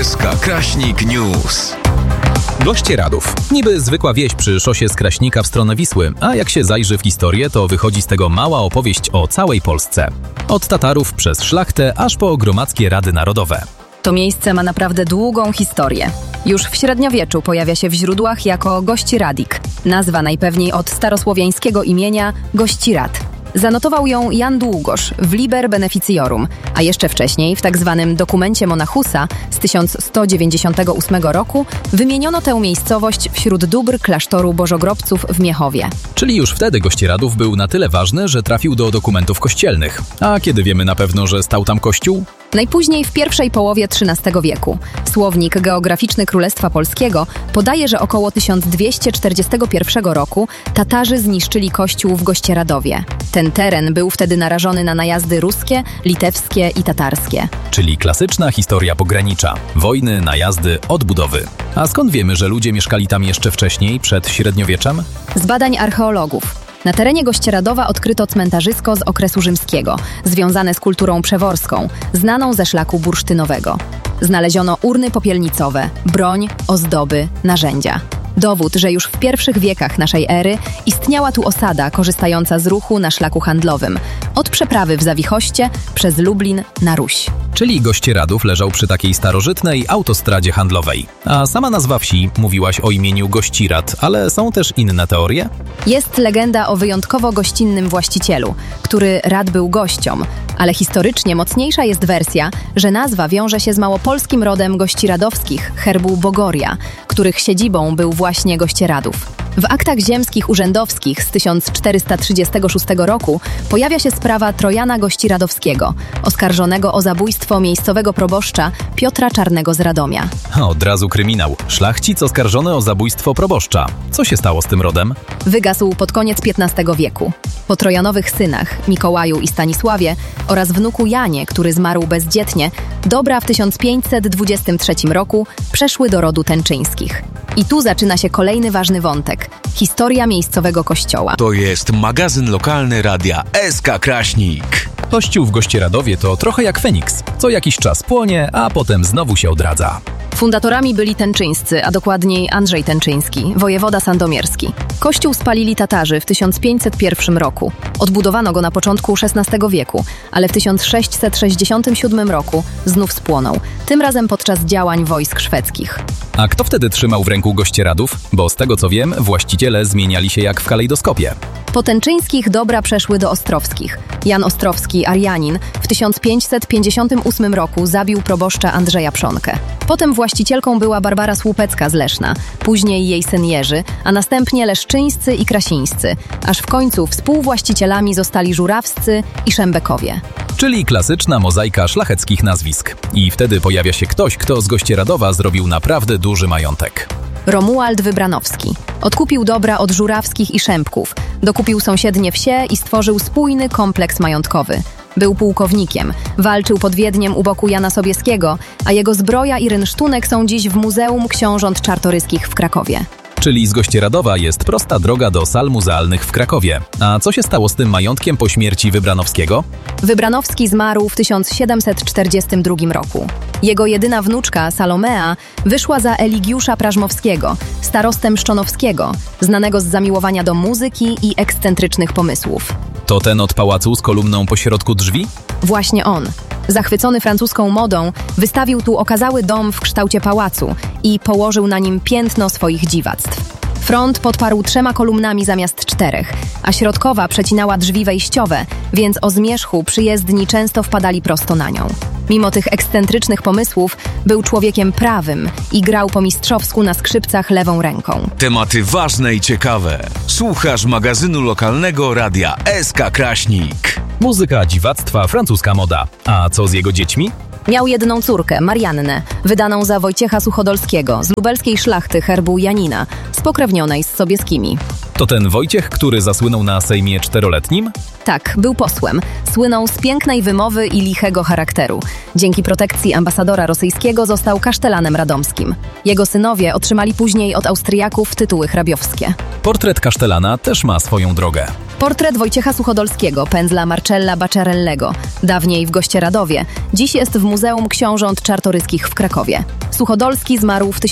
SK Kraśnik News. Gościeradów. Niby zwykła wieś przy szosie z Kraśnika w stronę Wisły, a jak się zajrzy w historię, to wychodzi z tego mała opowieść o całej Polsce. Od Tatarów przez szlachtę, aż po gromadzkie rady narodowe. To miejsce ma naprawdę długą historię. Już w średniowieczu pojawia się w źródłach jako Gościradik, nazwa najpewniej od starosłowiańskiego imienia Gościrad. Zanotował ją Jan Długosz w Liber Beneficiorum, a jeszcze wcześniej w tzw. dokumencie Monachusa z 1198 roku wymieniono tę miejscowość wśród dóbr klasztoru Bożogrobców w Miechowie. Czyli już wtedy Gościeradów był na tyle ważny, że trafił do dokumentów kościelnych. A kiedy wiemy na pewno, że stał tam kościół? Najpóźniej w pierwszej połowie XIII wieku. Słownik geograficzny Królestwa Polskiego podaje, że około 1241 roku Tatarzy zniszczyli kościół w Gościeradowie. Ten teren był wtedy narażony na najazdy ruskie, litewskie i tatarskie. Czyli klasyczna historia pogranicza. Wojny, najazdy, odbudowy. A skąd wiemy, że ludzie mieszkali tam jeszcze wcześniej, przed średniowieczem? Z badań archeologów. Na terenie Gościeradowa odkryto cmentarzysko z okresu rzymskiego, związane z kulturą przeworską, znaną ze szlaku bursztynowego. Znaleziono urny popielnicowe, broń, ozdoby, narzędzia. Dowód, że już w pierwszych wiekach naszej ery istniała tu osada korzystająca z ruchu na szlaku handlowym, od przeprawy w Zawichoście przez Lublin na Ruś. Czyli Gościeradów leżał przy takiej starożytnej autostradzie handlowej. A sama nazwa wsi, mówiłaś o imieniu Gościrad, ale są też inne teorie? Jest legenda o wyjątkowo gościnnym właścicielu, który rad był gościom, ale historycznie mocniejsza jest wersja, że nazwa wiąże się z małopolskim rodem gościradowskich, herbu Bogoria, których siedzibą był właśnie Gościeradów. W aktach ziemskich urzędowskich z 1436 roku pojawia się sprawa Trojana Gościradowskiego, oskarżonego o zabójstwo miejscowego proboszcza Piotra Czarnego z Radomia. Od razu kryminał. Szlachcic oskarżony o zabójstwo proboszcza. Co się stało z tym rodem? Wygasł pod koniec XV wieku. Po Trojanowych synach, Mikołaju i Stanisławie oraz wnuku Janie, który zmarł bezdzietnie, dobra w 1523 roku przeszły do rodu Tęczyńskich. I tu zaczyna się kolejny ważny wątek. Historia miejscowego kościoła. To jest magazyn lokalny radia SK Kraśnik. Kościół w Gościeradowie to trochę jak Feniks. Co jakiś czas płonie, a potem znowu się odradza. Fundatorami byli Tęczyńscy, a dokładniej Andrzej Tęczyński, wojewoda sandomierski. Kościół spalili Tatarzy w 1501 roku. Odbudowano go na początku XVI wieku, ale w 1667 roku znów spłonął, tym razem podczas działań wojsk szwedzkich. A kto wtedy trzymał w ręku Gościeradów? Bo z tego co wiem, właściciele zmieniali się jak w kalejdoskopie. Po Tęczyńskich dobra przeszły do Ostrowskich. Jan Ostrowski, Arianin, w 1558 roku zabił proboszcza Andrzeja Przonkę. Potem właścicielką była Barbara Słupecka z Leszna, później jej syn Jerzy, a następnie Leszczyńscy i Krasińscy, aż w końcu współwłaścicielami zostali Żurawscy i Szembekowie. Czyli klasyczna mozaika szlacheckich nazwisk. I wtedy pojawia się ktoś, kto z Gościeradowa zrobił naprawdę duży majątek. Romuald Wybranowski. Odkupił dobra od Żurawskich i Szembków, dokupił sąsiednie wsie i stworzył spójny kompleks majątkowy. Był pułkownikiem, walczył pod Wiedniem u boku Jana Sobieskiego, a jego zbroja i rynsztunek są dziś w Muzeum Książąt Czartoryskich w Krakowie. Czyli z Gościeradowa jest prosta droga do sal muzealnych w Krakowie. A co się stało z tym majątkiem po śmierci Wybranowskiego? Wybranowski zmarł w 1742 roku. Jego jedyna wnuczka, Salomea, wyszła za Eligiusza Prażmowskiego, starostę Mszczonowskiego, znanego z zamiłowania do muzyki i ekscentrycznych pomysłów. To ten od pałacu z kolumną pośrodku drzwi? Właśnie on. Zachwycony francuską modą, wystawił tu okazały dom w kształcie pałacu i położył na nim piętno swoich dziwactw. Front podparł 3 kolumnami zamiast 4, a środkowa przecinała drzwi wejściowe, więc o zmierzchu przyjezdni często wpadali prosto na nią. Mimo tych ekscentrycznych pomysłów, był człowiekiem prawym i grał po mistrzowsku na skrzypcach lewą ręką. Tematy ważne i ciekawe. Słuchasz magazynu lokalnego radia SK Kraśnik. Muzyka, dziwactwa, francuska moda. A co z jego dziećmi? Miał jedną córkę, Mariannę, wydaną za Wojciecha Suchodolskiego, z lubelskiej szlachty herbu Janina, spokrewnionej z Sobieskimi. To ten Wojciech, który zasłynął na Sejmie 4-letnim? Tak, był posłem. Słynął z pięknej wymowy i lichego charakteru. Dzięki protekcji ambasadora rosyjskiego został kasztelanem radomskim. Jego synowie otrzymali później od Austriaków tytuły hrabiowskie. Portret kasztelana też ma swoją drogę. Portret Wojciecha Suchodolskiego, pędzla Marcella Bacciarellego, dawniej w Gościeradowie, dziś jest w Muzeum Książąt Czartoryskich w Krakowie. Suchodolski zmarł w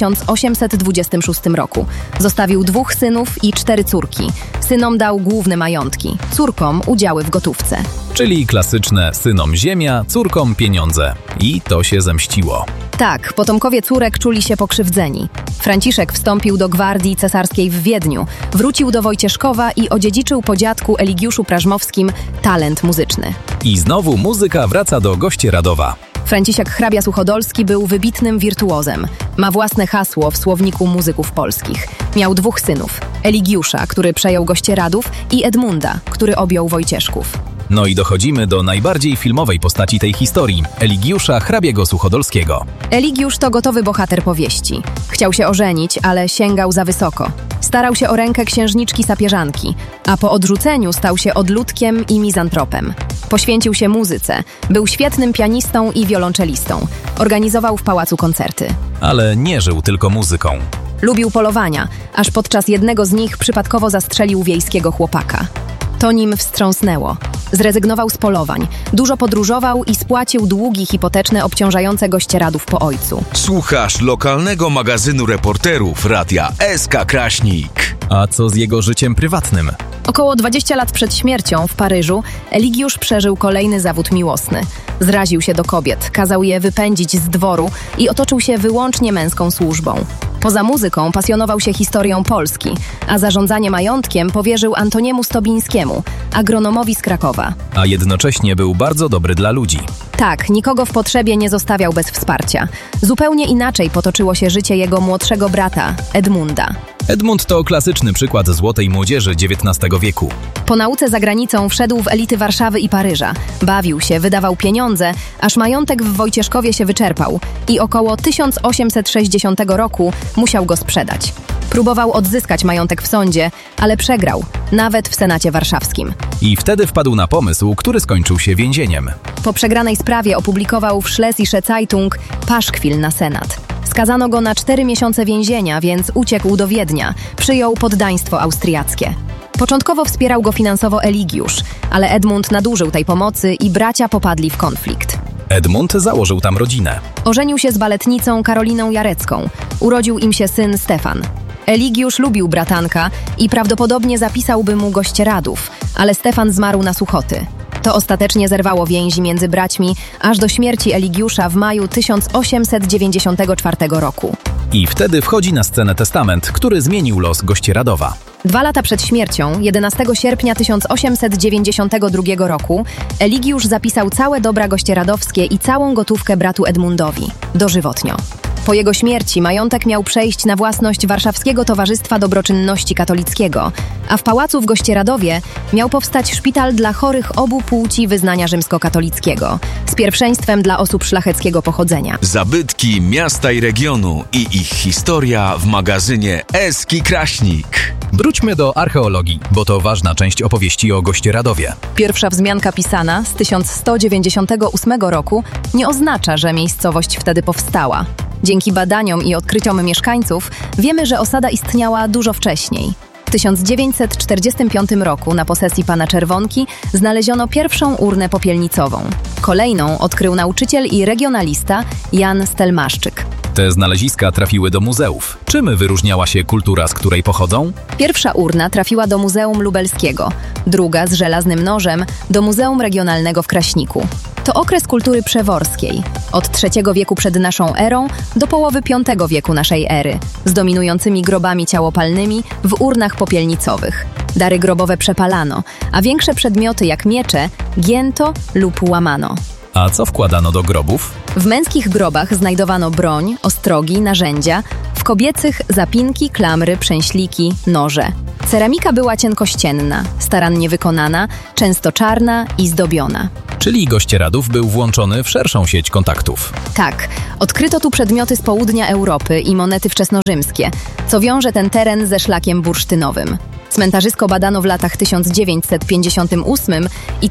1826 roku. Zostawił 2 synów i 4 córki. Synom dał główne majątki, córkom udziały w gotówce. Czyli klasyczne: synom ziemia, córkom pieniądze. I to się zemściło. Tak, potomkowie córek czuli się pokrzywdzeni. Franciszek wstąpił do gwardii cesarskiej w Wiedniu, wrócił do Wojcieszkowa i odziedziczył po dziadku Eligiuszu Prażmowskim talent muzyczny. I znowu muzyka wraca do Gościeradowa. Franciszek hrabia Suchodolski był wybitnym wirtuozem. Ma własne hasło w słowniku muzyków polskich. Miał 2 synów: Eligiusza, który przejął Gościeradów, i Edmunda, który objął Wojcieszków. No i dochodzimy do najbardziej filmowej postaci tej historii – Eligiusza, hrabiego Suchodolskiego. Eligiusz to gotowy bohater powieści. Chciał się ożenić, ale sięgał za wysoko. Starał się o rękę księżniczki Sapieżanki, a po odrzuceniu stał się odludkiem i mizantropem. Poświęcił się muzyce, był świetnym pianistą i wiolonczelistą. Organizował w pałacu koncerty. Ale nie żył tylko muzyką. Lubił polowania, aż podczas jednego z nich przypadkowo zastrzelił wiejskiego chłopaka. To nim wstrząsnęło. Zrezygnował z polowań, dużo podróżował i spłacił długi hipoteczne obciążające Gościeradów po ojcu. Słuchasz lokalnego magazynu reporterów Radia SK Kraśnik. A co z jego życiem prywatnym? Około 20 lat przed śmiercią w Paryżu Eligiusz przeżył kolejny zawód miłosny. Zraził się do kobiet, kazał je wypędzić z dworu i otoczył się wyłącznie męską służbą. Poza muzyką pasjonował się historią Polski, a zarządzanie majątkiem powierzył Antoniemu Stobińskiemu, agronomowi z Krakowa. A jednocześnie był bardzo dobry dla ludzi. Tak, nikogo w potrzebie nie zostawiał bez wsparcia. Zupełnie inaczej potoczyło się życie jego młodszego brata, Edmunda. Edmund to klasyczny przykład złotej młodzieży XIX wieku. Po nauce za granicą wszedł w elity Warszawy i Paryża. Bawił się, wydawał pieniądze, aż majątek w Wojcieszkowie się wyczerpał i około 1860 roku musiał go sprzedać. Próbował odzyskać majątek w sądzie, ale przegrał, nawet w Senacie Warszawskim. I wtedy wpadł na pomysł, który skończył się więzieniem. Po przegranej sprawie opublikował w Schlesische Zeitung paszkwil na Senat. Skazano go na 4 miesiące więzienia, więc uciekł do Wiednia. Przyjął poddaństwo austriackie. Początkowo wspierał go finansowo Eligiusz, ale Edmund nadużył tej pomocy i bracia popadli w konflikt. Edmund założył tam rodzinę. Ożenił się z baletnicą Karoliną Jarecką. Urodził im się syn Stefan. Eligiusz lubił bratanka i prawdopodobnie zapisałby mu Gościeradów, ale Stefan zmarł na suchoty. To ostatecznie zerwało więzi między braćmi, aż do śmierci Eligiusza w maju 1894 roku. I wtedy wchodzi na scenę testament, który zmienił los Gościeradowa. 2 lata przed śmiercią, 11 sierpnia 1892 roku, Eligiusz zapisał całe dobra gościeradowskie i całą gotówkę bratu Edmundowi, dożywotnio. Po jego śmierci majątek miał przejść na własność Warszawskiego Towarzystwa Dobroczynności Katolickiego, a w pałacu w Gościeradowie miał powstać szpital dla chorych obu płci wyznania rzymskokatolickiego, z pierwszeństwem dla osób szlacheckiego pochodzenia. Zabytki miasta i regionu i ich historia w magazynie Eski Kraśnik. Wróćmy do archeologii, bo to ważna część opowieści o Gościeradowie. Pierwsza wzmianka pisana z 1198 roku nie oznacza, że miejscowość wtedy powstała. Dzięki badaniom i odkryciom mieszkańców wiemy, że osada istniała dużo wcześniej. W 1945 roku na posesji pana Czerwonki znaleziono pierwszą urnę popielnicową. Kolejną odkrył nauczyciel i regionalista Jan Stelmaszczyk. Te znaleziska trafiły do muzeów. Czym wyróżniała się kultura, z której pochodzą? Pierwsza urna trafiła do Muzeum Lubelskiego, druga z żelaznym nożem do Muzeum Regionalnego w Kraśniku. To okres kultury przeworskiej, od III wieku przed naszą erą do połowy V wieku naszej ery, z dominującymi grobami ciałopalnymi w urnach popielnicowych. Dary grobowe przepalano, a większe przedmioty jak miecze gięto lub łamano. A co wkładano do grobów? W męskich grobach znajdowano broń, ostrogi, narzędzia, w kobiecych zapinki, klamry, przęśliki, noże. Ceramika była cienkościenna, starannie wykonana, często czarna i zdobiona. Czyli Gościeradów był włączony w szerszą sieć kontaktów. Tak, odkryto tu przedmioty z południa Europy i monety wczesnorzymskie, co wiąże ten teren ze szlakiem bursztynowym. Cmentarzysko badano w latach 1958 i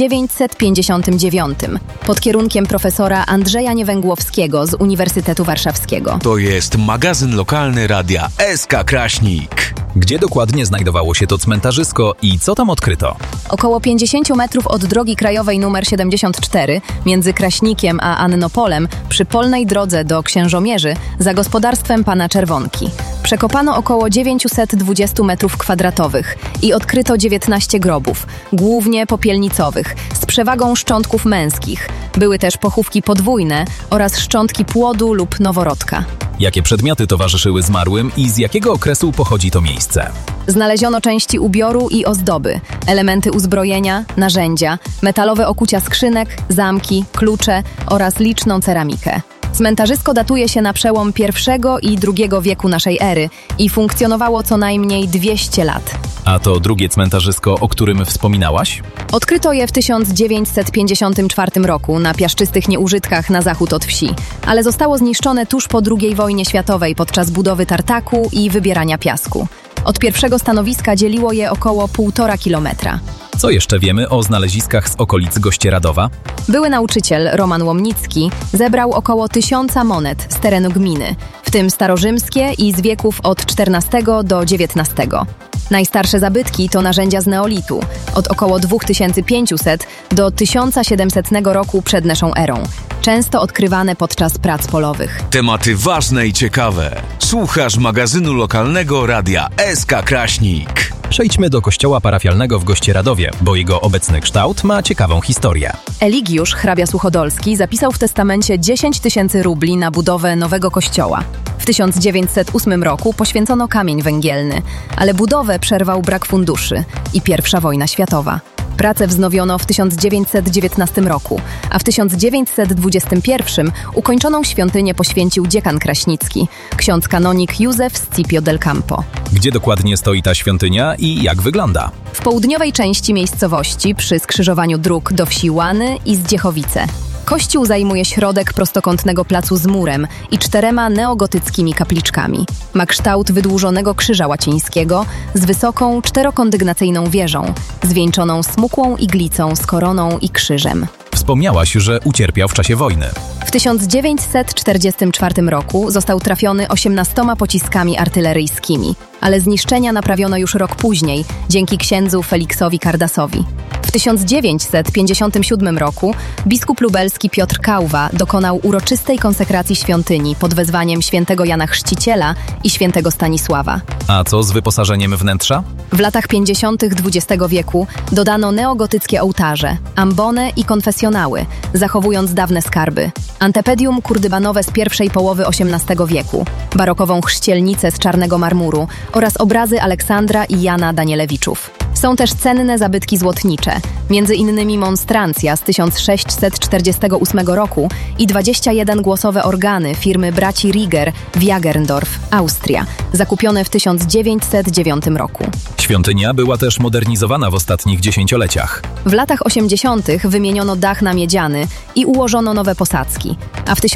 1959 pod kierunkiem profesora Andrzeja Niewęgłowskiego z Uniwersytetu Warszawskiego. To jest magazyn lokalny radia SK Kraśnik. Gdzie dokładnie znajdowało się to cmentarzysko i co tam odkryto? Około 50 metrów od drogi krajowej nr 74 między Kraśnikiem a Annopolem przy polnej drodze do Księżomierzy za gospodarstwem pana Czerwonki. Przekopano około 920 metrów kwadratowych i odkryto 19 grobów, głównie popielnicowych, z przewagą szczątków męskich. Były też pochówki podwójne oraz szczątki płodu lub noworodka. Jakie przedmioty towarzyszyły zmarłym i z jakiego okresu pochodzi to miejsce? Znaleziono części ubioru i ozdoby, elementy uzbrojenia, narzędzia, metalowe okucia skrzynek, zamki, klucze oraz liczną ceramikę. Cmentarzysko datuje się na przełom I i II wieku naszej ery i funkcjonowało co najmniej 200 lat. A to drugie cmentarzysko, o którym wspominałaś? Odkryto je w 1954 roku na piaszczystych nieużytkach na zachód od wsi, ale zostało zniszczone tuż po II wojnie światowej podczas budowy tartaku i wybierania piasku. Od pierwszego stanowiska dzieliło je około 1,5 kilometra. Co jeszcze wiemy o znaleziskach z okolic Gościeradowa? Były nauczyciel Roman Łomnicki zebrał około 1000 monet z terenu gminy, w tym starorzymskie i z wieków od XIV do XIX. Najstarsze zabytki to narzędzia z neolitu, od około 2500 do 1700 roku przed naszą erą, często odkrywane podczas prac polowych. Tematy ważne i ciekawe. Słuchasz magazynu lokalnego radia SK Kraśnik. Przejdźmy do kościoła parafialnego w Gościeradowie, bo jego obecny kształt ma ciekawą historię. Eligiusz, hrabia Suchodolski, zapisał w testamencie 10 000 rubli na budowę nowego kościoła. W 1908 roku poświęcono kamień węgielny, ale budowę przerwał brak funduszy i I wojna światowa. Pracę wznowiono w 1919 roku, a w 1921 ukończoną świątynię poświęcił dziekan kraśnicki, ksiądz kanonik Józef Scipio del Campo. Gdzie dokładnie stoi ta świątynia i jak wygląda? W południowej części miejscowości, przy skrzyżowaniu dróg do wsi Łany i Zdziechowice. Kościół zajmuje środek prostokątnego placu z murem i 4 neogotyckimi kapliczkami. Ma kształt wydłużonego krzyża łacińskiego z wysoką, 4-kondygnacyjną wieżą, zwieńczoną smukłą iglicą z koroną i krzyżem. Wspomniałaś, że ucierpiał w czasie wojny. W 1944 roku został trafiony 18 pociskami artyleryjskimi, ale zniszczenia naprawiono już rok później dzięki księdzu Feliksowi Kardasowi. W 1957 roku biskup lubelski Piotr Kałwa dokonał uroczystej konsekracji świątyni pod wezwaniem świętego Jana Chrzciciela i świętego Stanisława. A co z wyposażeniem wnętrza? W latach 50. XX wieku dodano neogotyckie ołtarze, ambonę i konfesjonały, zachowując dawne skarby. Antepedium kurdybanowe z pierwszej połowy XVIII wieku, barokową chrzcielnicę z czarnego marmuru oraz obrazy Aleksandra i Jana Danielewiczów. Są też cenne zabytki złotnicze, m.in. monstrancja z 1648 roku i 21-głosowe organy firmy braci Rieger w Jagerndorf, Austria, zakupione w 1909 roku. Świątynia była też modernizowana w ostatnich dziesięcioleciach. W latach 80. wymieniono dach na miedziany i ułożono nowe posadzki, a w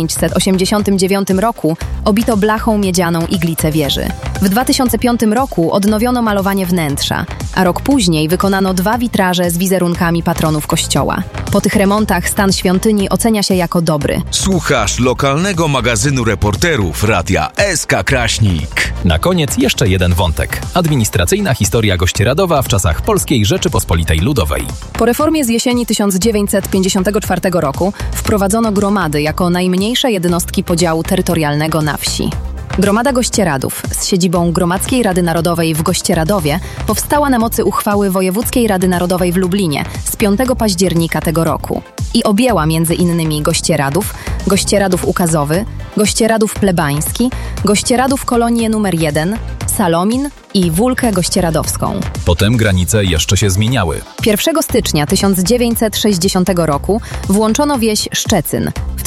1989 roku obito blachą miedzianą iglicę wieży. W 2005 roku odnowiono malowanie wnętrza, a rok później wykonano 2 witraże z wizerunkami patronów kościoła. Po tych remontach stan świątyni ocenia się jako dobry. Słuchasz lokalnego magazynu reporterów radia SK Kraśnik. Na koniec jeszcze jeden wątek. Administracyjna historia Gościeradowa w czasach Polskiej Rzeczypospolitej Ludowej. Po reformie z jesieni 1954 roku wprowadzono gromady jako najmniejsze jednostki podziału terytorialnego na wsi. Gromada Gościeradów z siedzibą Gromadzkiej Rady Narodowej w Gościeradowie powstała na mocy uchwały Wojewódzkiej Rady Narodowej w Lublinie z 5 października tego roku i objęła m.in. Gościeradów Ukazowy, Gościeradów Plebański, Gościeradów Kolonię nr 1, Salomin i Wólkę Gościeradowską. Potem granice jeszcze się zmieniały. 1 stycznia 1960 roku włączono wieś Szczecyn. W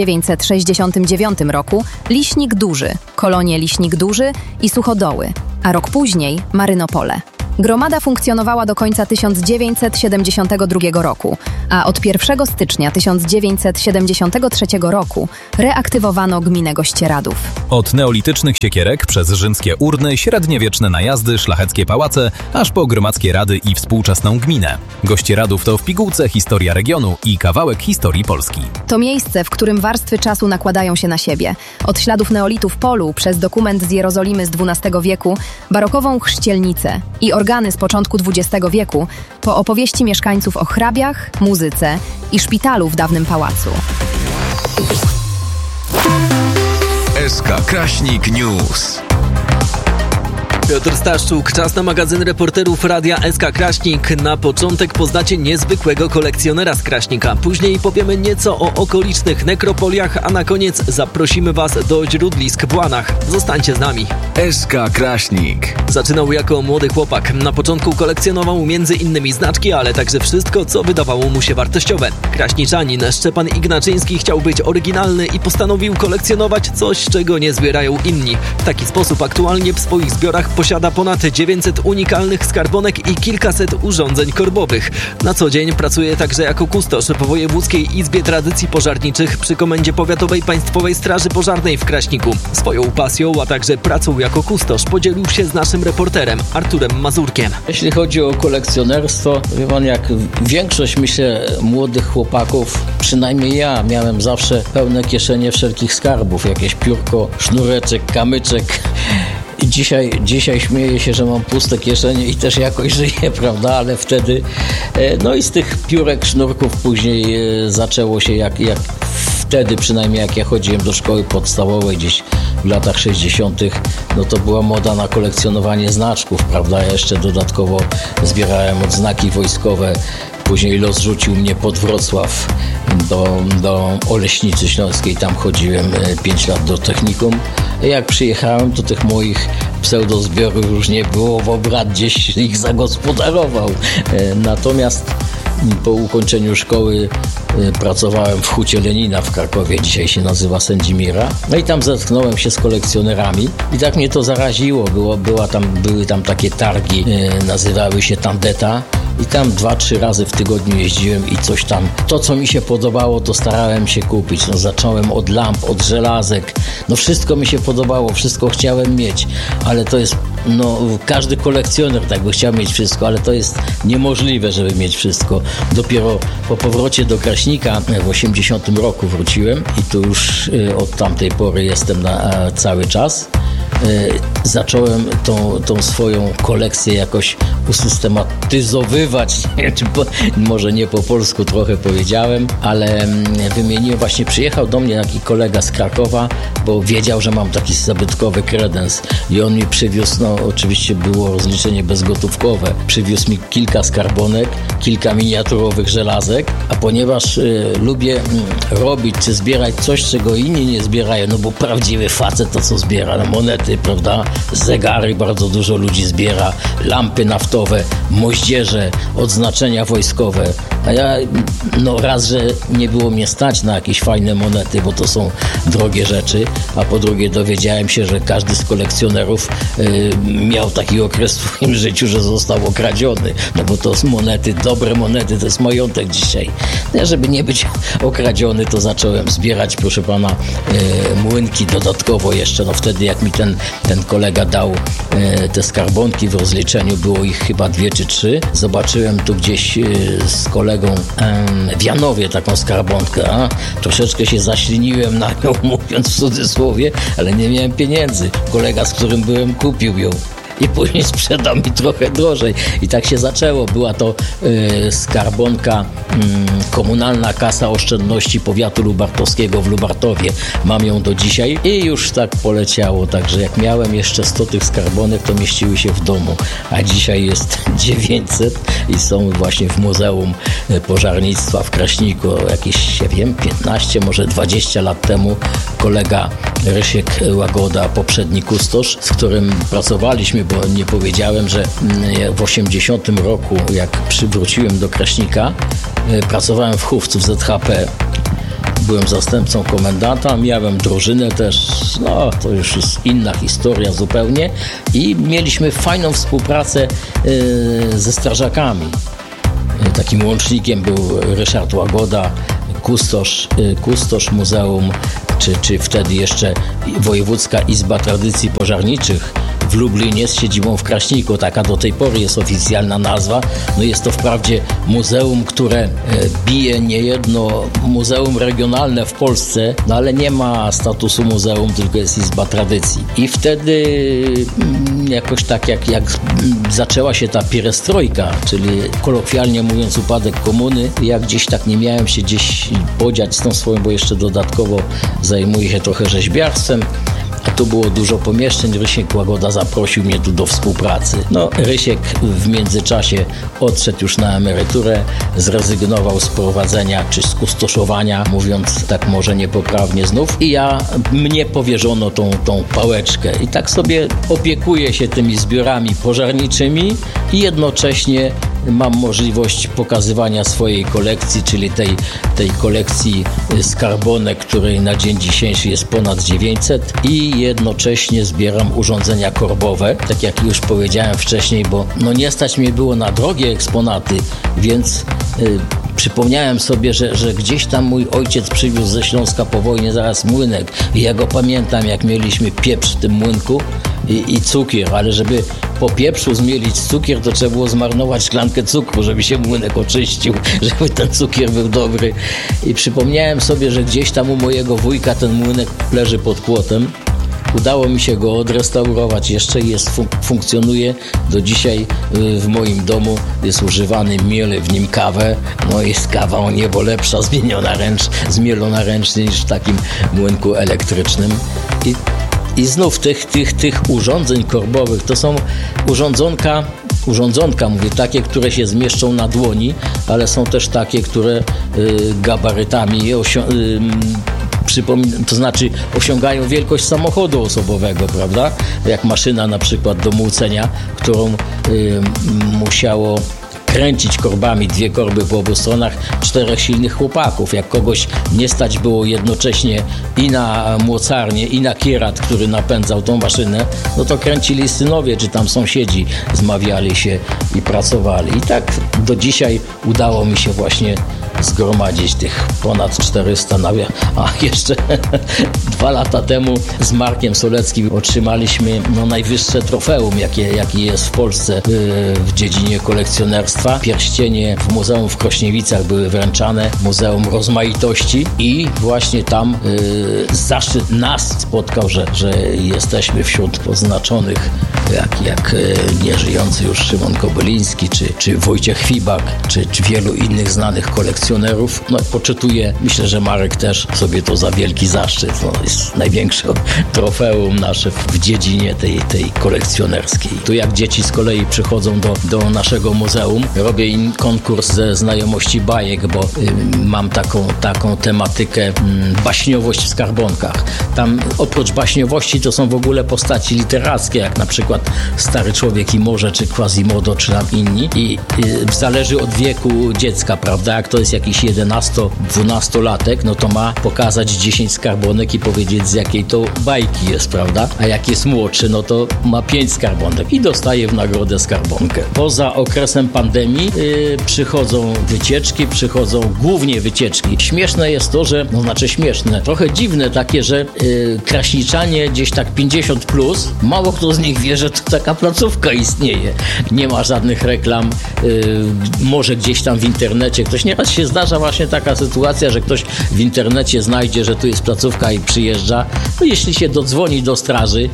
1969 roku Liśnik Duży, kolonie Liśnik Duży i Suchodoły, a rok później Marynopole. Gromada funkcjonowała do końca 1972 roku, a od 1 stycznia 1973 roku reaktywowano gminę Gościeradów. Od neolitycznych siekierek przez rzymskie urny, średniowieczne najazdy, szlacheckie pałace, aż po gromadzkie rady i współczesną gminę. Gościeradów to w pigułce historia regionu i kawałek historii Polski. To miejsce, w którym warstwy czasu nakładają się na siebie. Od śladów neolitu w polu, przez dokument z Jerozolimy z XII wieku, barokową chrzcielnicę i organy z początku XX wieku, po opowieści mieszkańców o hrabiach, muzyce i szpitalu w dawnym pałacu. SK Kraśnik News. Piotr Staszczuk, czas na magazyn reporterów Radia SK Kraśnik. Na początek poznacie niezwykłego kolekcjonera z Kraśnika. Później powiemy nieco o okolicznych nekropoliach, a na koniec zaprosimy Was do źródlisk w Łanach. Zostańcie z nami. SK Kraśnik. Zaczynał jako młody chłopak. Na początku kolekcjonował m.in. znaczki, ale także wszystko, co wydawało mu się wartościowe. Kraśniczanin Szczepan Ignaczyński chciał być oryginalny i postanowił kolekcjonować coś, czego nie zbierają inni. W taki sposób aktualnie w swoich zbiorach posiada ponad 900 unikalnych skarbonek i kilkaset urządzeń korbowych. Na co dzień pracuje także jako kustosz w Wojewódzkiej Izbie Tradycji Pożarniczych przy Komendzie Powiatowej Państwowej Straży Pożarnej w Kraśniku. Swoją pasją, a także pracą jako kustosz podzielił się z naszym reporterem Arturem Mazurkiem. Jeśli chodzi o kolekcjonerstwo, wie pan, jak większość, myślę, młodych chłopaków, przynajmniej ja miałem zawsze pełne kieszenie wszelkich skarbów. Jakieś piórko, sznureczek, kamyczek. I dzisiaj śmieję się, że mam puste kieszenie i też jakoś żyję, prawda? Ale wtedy, no i z tych piórek, sznurków później zaczęło się jak wtedy, przynajmniej jak ja chodziłem do szkoły podstawowej gdzieś w latach 60., no to była moda na kolekcjonowanie znaczków, prawda? Ja jeszcze dodatkowo zbierałem odznaki wojskowe. Później los rzucił mnie pod Wrocław do Oleśnicy Śląskiej. Tam chodziłem 5 lat do technikum. Jak przyjechałem, to tych moich pseudozbiorów już nie było, bo brat gdzieś ich zagospodarował. Natomiast po ukończeniu szkoły pracowałem w Hucie Lenina w Krakowie, dzisiaj się nazywa Sędzimira. No i tam zetknąłem się z kolekcjonerami i tak mnie to zaraziło. Były tam takie targi, nazywały się Tandeta. I tam 2-3 razy w tygodniu jeździłem i coś tam. To, co mi się podobało, to starałem się kupić. No, zacząłem od lamp, od żelazek. No wszystko mi się podobało, wszystko chciałem mieć. Ale to jest, każdy kolekcjoner tak by chciał mieć wszystko, ale to jest niemożliwe, żeby mieć wszystko. Dopiero po powrocie do Kraśnika w 80 roku wróciłem i tu już od tamtej pory jestem na cały czas. Zacząłem tą swoją kolekcję jakoś usystematyzowywać, może nie po polsku trochę powiedziałem, ale wymieniłem, właśnie przyjechał do mnie taki kolega z Krakowa, bo wiedział, że mam taki zabytkowy kredens i on mi przywiózł, oczywiście było rozliczenie bezgotówkowe, przywiózł mi kilka skarbonek, kilka miniaturowych żelazek, a ponieważ lubię robić czy zbierać coś, czego inni nie zbierają, bo prawdziwy facet to co zbiera, monety, prawda, zegary bardzo dużo ludzi zbiera, lampy naftowe, moździerze, odznaczenia wojskowe, a ja raz, że nie było mnie stać na jakieś fajne monety, bo to są drogie rzeczy, a po drugie dowiedziałem się, że każdy z kolekcjonerów miał taki okres w swoim życiu, że został okradziony, bo to są monety, dobre monety, to jest majątek dzisiaj. Żeby nie być okradziony, to zacząłem zbierać, proszę pana, młynki dodatkowo jeszcze, wtedy jak mi ten kolega dał te skarbonki w rozliczeniu, było ich chyba 2 czy 3. Zobaczyłem tu gdzieś z kolegą w Janowie taką skarbonkę, troszeczkę się zaśliniłem na nią, mówiąc w cudzysłowie, ale nie miałem pieniędzy. Kolega, z którym byłem, kupił ją i później sprzedał mi trochę drożej. I tak się zaczęło. Była to skarbonka Komunalna Kasa Oszczędności Powiatu Lubartowskiego w Lubartowie. Mam ją do dzisiaj i już tak poleciało. Także jak miałem jeszcze 100 tych skarbonek, to mieściły się w domu. A dzisiaj jest 900 i są właśnie w Muzeum Pożarnictwa w Kraśniku. Jakieś, 15, może 20 lat temu kolega Rysiek Łagoda, poprzedni kustosz, z którym pracowaliśmy, bo nie powiedziałem, że w 80 roku, jak przywróciłem do Kraśnika, pracowałem w chówcu w ZHP. byłem zastępcą komendanta, miałem drużynę też, no to już jest inna historia zupełnie i mieliśmy fajną współpracę ze strażakami. Takim łącznikiem był Ryszard Łagoda, kustosz muzeum, czy wtedy jeszcze Wojewódzka Izba Tradycji Pożarniczych w Lublinie z siedzibą w Kraśniku. Taka do tej pory jest oficjalna nazwa. No jest to wprawdzie muzeum, które bije niejedno muzeum regionalne w Polsce, no ale nie ma statusu muzeum, tylko jest Izba Tradycji. I wtedy jakoś tak jak zaczęła się ta pierestrojka, czyli kolokwialnie mówiąc upadek komuny, ja gdzieś tak nie miałem się gdzieś podziać z tą swoją, bo jeszcze dodatkowo zajmuję się trochę rzeźbiarstwem. A tu było dużo pomieszczeń. Rysiek Łagoda zaprosił mnie tu do współpracy. No, Rysiek w międzyczasie odszedł już na emeryturę, zrezygnował z prowadzenia czy z kustoszowania, mówiąc tak może niepoprawnie znów. I mnie powierzono tą pałeczkę. I tak sobie opiekuję się tymi zbiorami pożarniczymi i jednocześnie mam możliwość pokazywania swojej kolekcji, czyli tej kolekcji skarbonek, której na dzień dzisiejszy jest ponad 900 i jednocześnie zbieram urządzenia korbowe, tak jak już powiedziałem wcześniej, bo nie stać mnie było na drogie eksponaty, więc przypomniałem sobie, że gdzieś tam mój ojciec przywiózł ze Śląska po wojnie zaraz młynek i ja go pamiętam, jak mieliśmy pieprz w tym młynku i cukier, ale żeby po pieprzu zmielić cukier, to trzeba było zmarnować szklankę cukru, żeby się młynek oczyścił, żeby ten cukier był dobry. I przypomniałem sobie, że gdzieś tam u mojego wujka ten młynek leży pod płotem. Udało mi się go odrestaurować jeszcze i funkcjonuje do dzisiaj w moim domu. Jest używany, mielę w nim kawę. No jest kawa o niebo lepsza, zmielona ręcznie niż w takim młynku elektrycznym. I znów tych urządzeń korbowych to są urządzonka, mówię, takie, które się zmieszczą na dłoni, ale są też takie, które gabarytami to znaczy osiągają wielkość samochodu osobowego, prawda? Jak maszyna na przykład do młócenia, którą musiało kręcić korbami, 2 korby po obu stronach, 4 silnych chłopaków. Jak kogoś nie stać było jednocześnie i na młocarnię, i na kierat, który napędzał tą maszynę, no to kręcili synowie, czy tam sąsiedzi zmawiali się i pracowali. I tak do dzisiaj udało mi się właśnie zgromadzić tych ponad 400 a jeszcze 2 lata temu z Markiem Soleckim otrzymaliśmy najwyższe trofeum, jakie jest w Polsce w dziedzinie kolekcjonerstwa. Pierścienie w Muzeum w Krośniewicach były wręczane, Muzeum Rozmaitości i właśnie tam zaszczyt nas spotkał, że jesteśmy wśród oznaczonych jak nieżyjący już Szymon Kobyliński, czy Wojciech Fibak, czy wielu innych znanych kolekcjonerów. No poczytuję, myślę, że Marek też sobie to za wielki zaszczyt. Jest największe trofeum nasze w dziedzinie tej kolekcjonerskiej. Tu jak dzieci z kolei przychodzą do naszego muzeum, robię im konkurs ze znajomości bajek, bo mam taką tematykę baśniowość w skarbonkach. Tam oprócz baśniowości to są w ogóle postaci literackie, jak na przykład Stary Człowiek i Morze, czy Quasimodo, czy tam inni. I zależy od wieku dziecka, prawda? Jak to jest jakiś 11-12-latek, no to ma pokazać 10 skarbonek i powiedzieć, z jakiej to bajki jest, prawda? A jak jest młodszy, no to ma 5 skarbonek i dostaje w nagrodę skarbonkę. Poza okresem pandemii przychodzą głównie wycieczki. Śmieszne jest to, że, śmieszne, trochę dziwne takie, że kraśniczanie gdzieś tak 50+, mało kto z nich wie, że to taka placówka istnieje. Nie ma żadnych reklam, może gdzieś tam w internecie. Nieraz się zdarza właśnie taka sytuacja, że ktoś w internecie znajdzie, że tu jest placówka i przyjeżdża. No jeśli się dodzwoni do straży,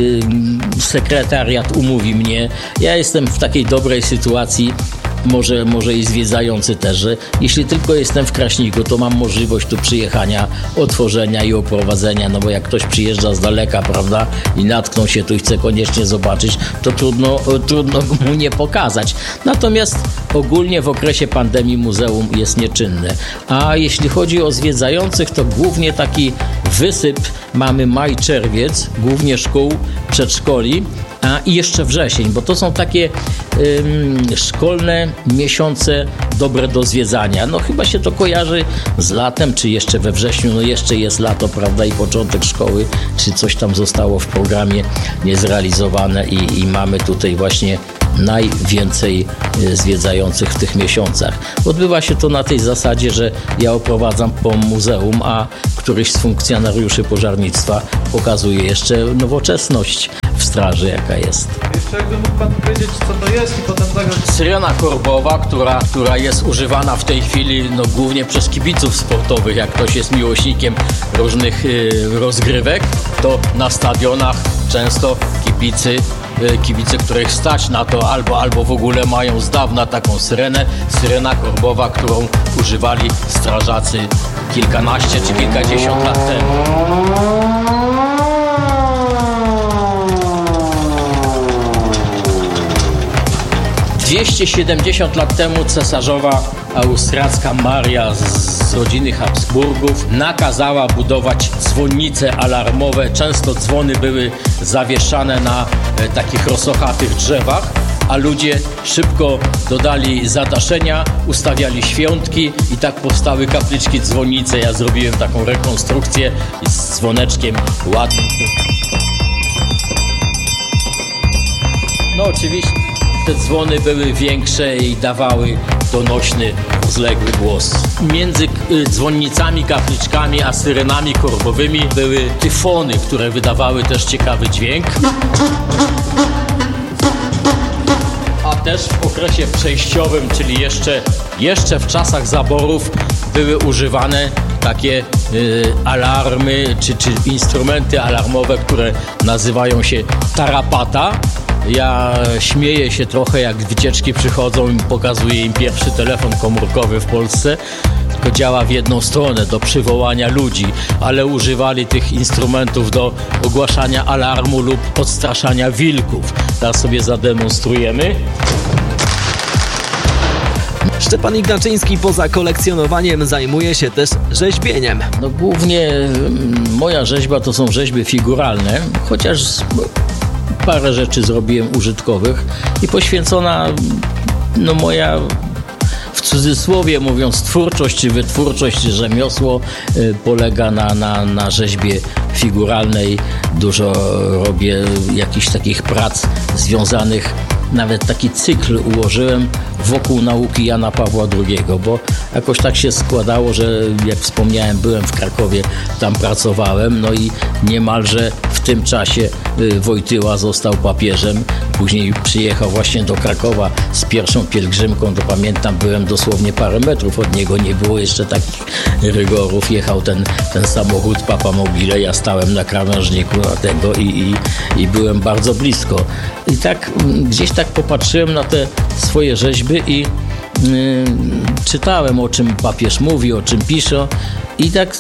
sekretariat umówi mnie. Ja jestem w takiej dobrej sytuacji, może i zwiedzający też, że jeśli tylko jestem w Kraśniku, to mam możliwość tu przyjechania, otworzenia i oprowadzenia, no bo jak ktoś przyjeżdża z daleka, prawda, i natknął się tu i chce koniecznie zobaczyć, to trudno mu nie pokazać. Natomiast ogólnie w okresie pandemii muzeum jest nieczynne. A jeśli chodzi o zwiedzających, to głównie taki wysyp mamy maj, czerwiec, głównie szkół, przedszkoli, i jeszcze wrzesień, bo to są takie szkolne miesiące dobre do zwiedzania. No chyba się to kojarzy z latem, czy jeszcze we wrześniu, no jeszcze jest lato, prawda, i początek szkoły, czy coś tam zostało w programie niezrealizowane i mamy tutaj właśnie najwięcej zwiedzających w tych miesiącach. Odbywa się to na tej zasadzie, że ja oprowadzam po muzeum, a któryś z funkcjonariuszy pożarnictwa pokazuje jeszcze nowoczesność w straży, jaka jest. Jeszcze jakby mógł pan powiedzieć, co to jest i potem zagrać. Syrena korbowa, która jest używana w tej chwili głównie przez kibiców sportowych. Jak ktoś jest miłośnikiem różnych rozgrywek, to na stadionach często kibice, których stać na to, albo w ogóle mają z dawna taką syrenę. Syrena korbowa, którą używali strażacy kilkanaście czy kilkadziesiąt lat temu. 270 lat temu cesarzowa austriacka Maria z rodziny Habsburgów nakazała budować dzwonnice alarmowe. Często dzwony były zawieszane na takich rosochatych drzewach, a ludzie szybko dodali zadaszenia, ustawiali świątki i tak powstały kapliczki, dzwonnice. Ja zrobiłem taką rekonstrukcję z dzwoneczkiem ładnym. No oczywiście te dzwony były większe i dawały donośny, rozległy głos. Między dzwonnicami, kapliczkami a syrenami korbowymi były tyfony, które wydawały też ciekawy dźwięk. A też w okresie przejściowym, czyli jeszcze w czasach zaborów, były używane takie alarmy czy instrumenty alarmowe, które nazywają się tarapata. Ja śmieję się trochę, jak wycieczki przychodzą i pokazuję im pierwszy telefon komórkowy w Polsce. Tylko działa w jedną stronę, do przywołania ludzi, ale używali tych instrumentów do ogłaszania alarmu lub odstraszania wilków. Teraz sobie zademonstrujemy. Szczepan Ignaczyński poza kolekcjonowaniem zajmuje się też rzeźbieniem. No głównie moja rzeźba to są rzeźby figuralne, chociaż parę rzeczy zrobiłem użytkowych i poświęcona moja, w cudzysłowie mówiąc, twórczość czy wytwórczość, rzemiosło polega na rzeźbie figuralnej. Dużo robię jakichś takich prac związanych, nawet taki cykl ułożyłem wokół nauki Jana Pawła II, bo jakoś tak się składało, że jak wspomniałem, byłem w Krakowie, tam pracowałem, no i niemalże w tym czasie Wojtyła został papieżem. Później przyjechał właśnie do Krakowa z pierwszą pielgrzymką, to pamiętam, byłem dosłownie parę metrów od niego, nie było jeszcze takich rygorów. Jechał ten samochód Papa Mobile, ja stałem na krawężniku tego i byłem bardzo blisko. I tak gdzieś tak popatrzyłem na te swoje rzeźby i czytałem, o czym papież mówi, o czym pisze i tak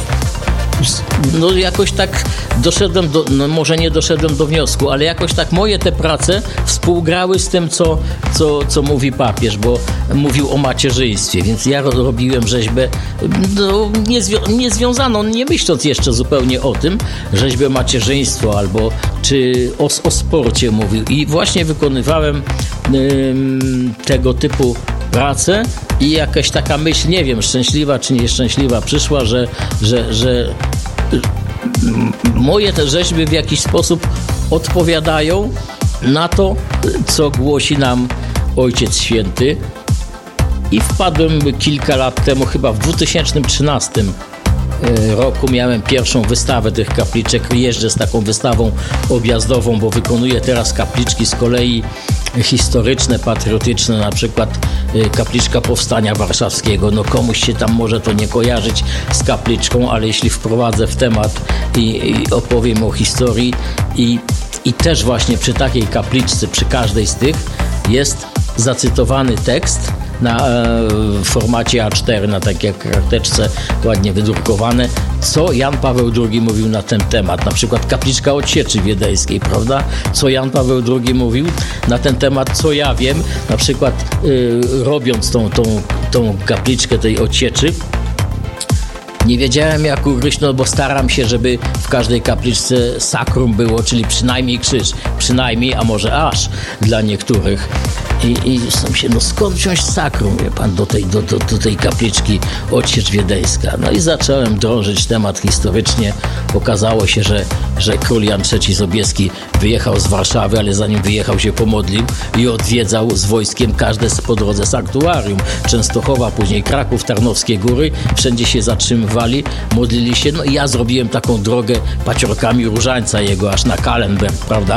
jakoś tak doszedłem może nie doszedłem do wniosku, ale jakoś tak moje te prace współgrały z tym, co mówi papież, bo mówił o macierzyństwie, więc ja robiłem rzeźbę niezwiązaną, nie myśląc jeszcze zupełnie o tym, rzeźbę macierzyństwo albo czy o sporcie mówił i właśnie wykonywałem tego typu pracę i jakaś taka myśl, nie wiem, szczęśliwa czy nieszczęśliwa przyszła, że moje te rzeźby w jakiś sposób odpowiadają na to, co głosi nam Ojciec Święty. I wpadłem kilka lat temu, chyba w 2013 roku miałem pierwszą wystawę tych kapliczek. Jeżdżę z taką wystawą objazdową, bo wykonuję teraz kapliczki z kolei historyczne, patriotyczne, na przykład kapliczka Powstania Warszawskiego. No komuś się tam może to nie kojarzyć z kapliczką, ale jeśli wprowadzę w temat i opowiem o historii i też właśnie przy takiej kapliczce, przy każdej z tych jest zacytowany tekst na formacie A4, na takiej karteczce ładnie wydrukowane, co Jan Paweł II mówił na ten temat. Na przykład kapliczka Odsieczy Wiedeńskiej, prawda? Co Jan Paweł II mówił na ten temat, co ja wiem, na przykład robiąc tą kapliczkę tej Odsieczy, Nie wiedziałem jak ugryźć, no bo staram się, żeby w każdej kapliczce sakrum było, czyli przynajmniej krzyż. Przynajmniej, a może aż dla niektórych. I myślę, no skąd wziąć sakrum, wie pan, do tej kapliczki Odsiecz Wiedeńska. No i zacząłem drążyć temat historycznie. Okazało się, że król Jan III Sobieski wyjechał z Warszawy, ale zanim wyjechał się pomodlił i odwiedzał z wojskiem każde po drodze sanktuarium. Częstochowa, później Kraków, Tarnowskie Góry. Wszędzie się zatrzymywali, modlili się. No i ja zrobiłem taką drogę paciorkami Różańca jego aż na Kalenberg, prawda?